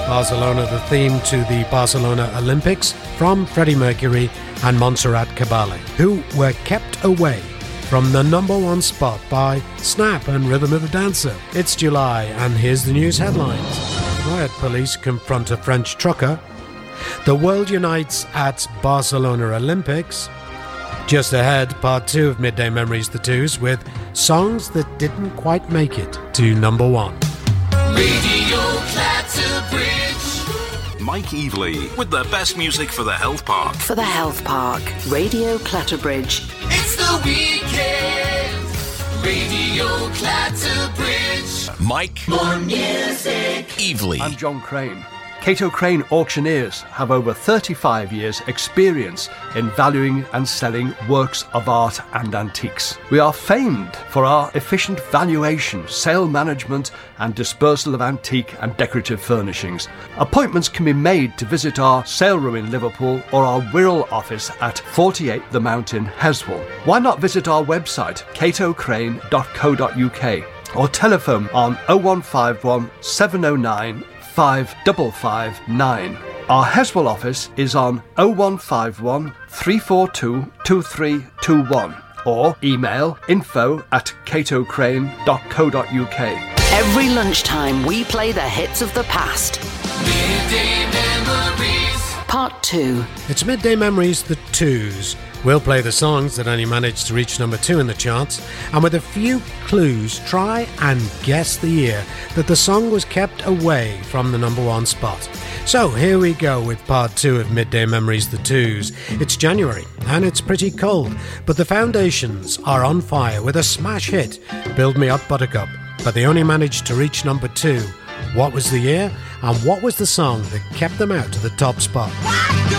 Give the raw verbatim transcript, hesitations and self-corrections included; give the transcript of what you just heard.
Barcelona, the theme to the Barcelona Olympics, from Freddie Mercury and Montserrat Caballé, who were kept away from the number one spot by Snap and Rhythm of the Dancer. It's July, and here's the news headlines. Riot police confront a French trucker. The world unites at Barcelona Olympics. Just ahead, part two of Midday Memories, the Twos, with songs that didn't quite make it to number one. Radio Clatterbridge. Mike Evely with the best music for the Health Park. For the Health Park, Radio Clatterbridge. It's the weekend. Radio Clatterbridge. Mike. More music. Evely. I'm John Crane. Cato Crane Auctioneers have over thirty-five years experience in valuing and selling works of art and antiques. We are famed for our efficient valuation, sale management and dispersal of antique and decorative furnishings. Appointments can be made to visit our sale room in Liverpool or our Wirral office at forty-eight The Mount in Heswall. Why not visit our website cato crane dot co dot uk or telephone on oh one five one, seven oh nine, five five five nine. Our Heswall office is on oh one five one, three four two, two three two one or email info at cato crane dot co dot uk. Every lunchtime we play the hits of the past. Midday Memories. Part two. It's Midday Memories, the Twos. We'll play the songs that only managed to reach number two in the charts, and with a few clues, try and guess the year that the song was kept away from the number one spot. So here we go with part two of Midday Memories, the Twos. It's January, and it's pretty cold, but the Foundations are on fire with a smash hit, Build Me Up Buttercup, but they only managed to reach number two. What was the year, and what was the song that kept them out to the top spot?